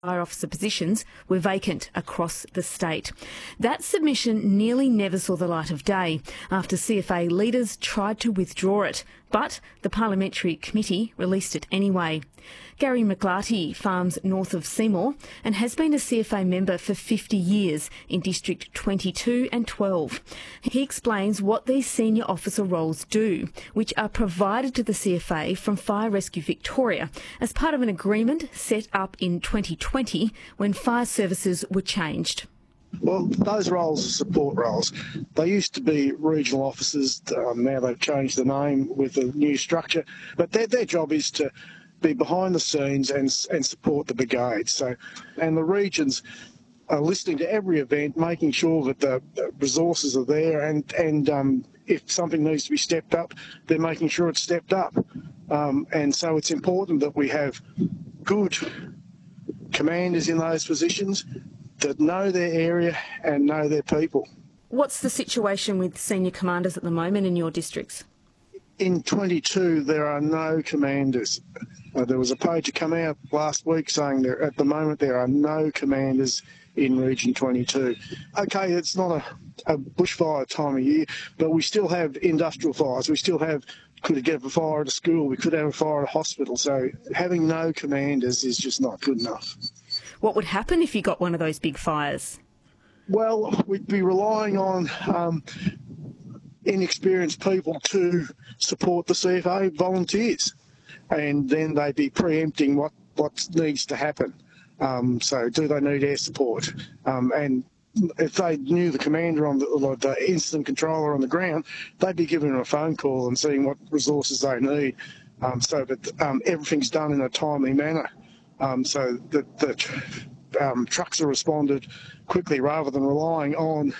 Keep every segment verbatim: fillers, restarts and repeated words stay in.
fire officer positions were vacant across the state. That submission nearly never saw the light of day after C F A leaders tried to withdraw it, but the Parliamentary Committee released it anyway. Gary McLarty farms north of Seymour and has been a C F A member for fifty years in District twenty-two and twelve. He explains what these senior officer roles do, which are provided to the C F A from Fire Rescue Victoria as part of an agreement set up in twenty twenty when fire services were changed. Well, those roles are support roles. They used to be regional officers. Um, now they've changed the name with a new structure. But their, their job is to be behind the scenes and and support the brigade. So, and the regions are listening to every event, making sure that the resources are there, and and um, if something needs to be stepped up, they're making sure it's stepped up. Um, and so it's important that we have good commanders in those positions that know their area and know their people. What's the situation with senior commanders at the moment in your districts? In twenty-two, there are no commanders. Uh, there was a pager come out last week saying that at the moment there are no commanders in Region twenty-two. Okay, it's not a, a bushfire time of year, but we still have industrial fires. We still have, could get a fire at a school, we could have a fire at a hospital. So having no commanders is just not good enough. What would happen if you got one of those big fires? Well, we'd be relying on um, inexperienced people to support the C F A volunteers, and then they'd be preempting what, what needs to happen. Um, so do they need air support? Um, and if they knew the commander on the, or the incident controller on the ground, they'd be giving them a phone call and seeing what resources they need, um, so that um, everything's done in a timely manner. Um, so that the um, trucks are responded quickly rather than relying on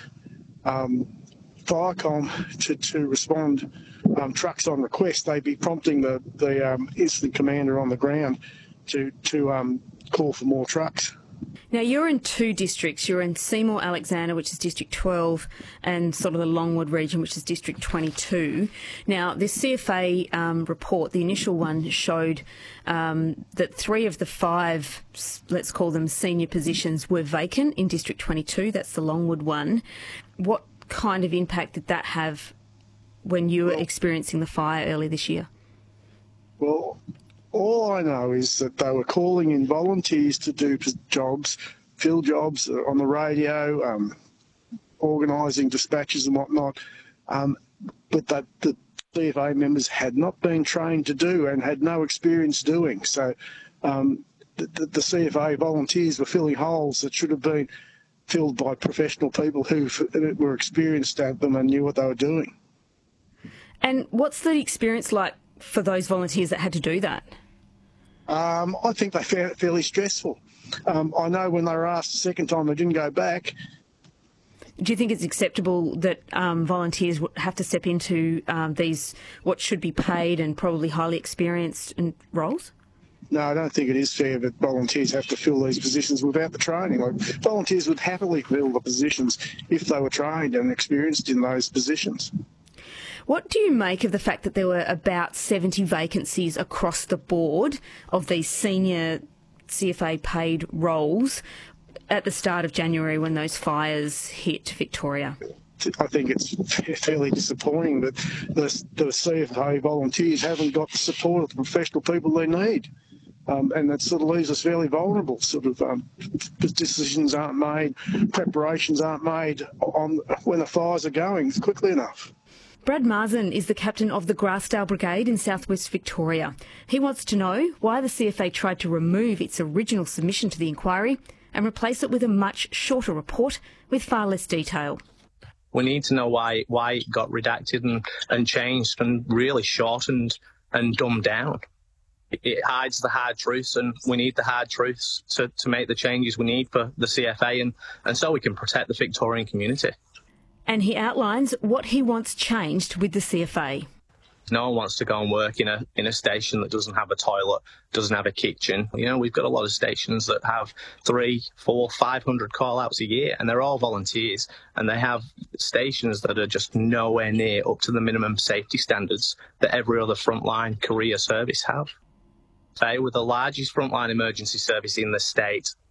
um, Firecom to, to respond um, trucks on request. They'd be prompting the, the um, incident commander on the ground to, to um, call for more trucks. Now, you're in two districts. You're in Seymour Alexander, which is District twelve, and sort of the Longwood region, which is District twenty-two. Now, this C F A um, report, the initial one, showed um, that three of the five, let's call them senior positions, were vacant in District twenty-two. That's the Longwood one. What kind of impact did that have when you were well, experiencing the fire earlier this year? Well, all I know is that they were calling in volunteers to do jobs, fill jobs on the radio, um, organising dispatches and whatnot, um, but that the C F A members had not been trained to do and had no experience doing. So um, the, the, the C F A volunteers were filling holes that should have been filled by professional people who were experienced at them and knew what they were doing. And what's the experience like for those volunteers that had to do that? Um, I think they found it fairly stressful. Um, I know when they were asked the second time, they didn't go back. Do you think it's acceptable that um, volunteers have to step into um, these, what should be paid and probably highly experienced roles? No, I don't think it is fair that volunteers have to fill these positions without the training. Like, volunteers would happily fill the positions if they were trained and experienced in those positions. What do you make of the fact that there were about seventy vacancies across the board of these senior C F A paid roles at the start of January when those fires hit Victoria? I think it's fairly disappointing that the, the C F A volunteers haven't got the support of the professional people they need. Um, and that sort of leaves us fairly vulnerable. Sort of um, decisions aren't made, preparations aren't made on when the fires are going quickly enough. Brad Marsden is the captain of the Grassdale Brigade in southwest Victoria. He wants to know why the C F A tried to remove its original submission to the inquiry and replace it with a much shorter report with far less detail. We need to know why why it got redacted and, and changed and really shortened and dumbed down. It, it hides the hard truths, and we need the hard truths to, to make the changes we need for the C F A and, and so we can protect the Victorian community. And he outlines what he wants changed with the C F A. No one wants to go and work in a in a station that doesn't have a toilet, doesn't have a kitchen. You know, we've got a lot of stations that have three, four, five hundred call-outs a year, and they're all volunteers, and they have stations that are just nowhere near up to the minimum safety standards that every other frontline career service have. They were the largest frontline emergency service in the state